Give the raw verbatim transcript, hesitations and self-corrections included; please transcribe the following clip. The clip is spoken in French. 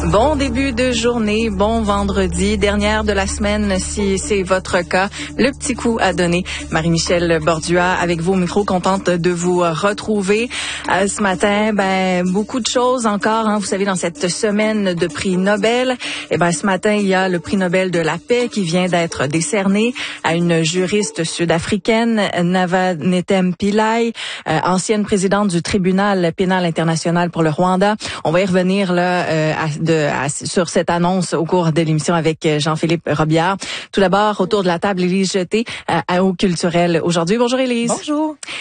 Bon début de journée, bon vendredi, dernière de la semaine si c'est votre cas. Le petit coup à donner. Marie-Michel Bordua avec vos micros, contente de vous retrouver. Euh, ce matin, ben beaucoup de choses encore. Hein, vous savez, dans cette semaine de prix Nobel, eh ben ce matin il y a le prix Nobel de la paix qui vient d'être décerné à une juriste sud-africaine, Nava Netem Pillay, euh, ancienne présidente du tribunal pénal international pour le Rwanda. On va y revenir là euh, à, de, à, sur cette annonce au cours de l'émission avec Jean-Philippe Robillard. Tout d'abord, autour de la table, Élise Jeté, euh, à Eau culturelle aujourd'hui. Bonjour Élise. Bonjour.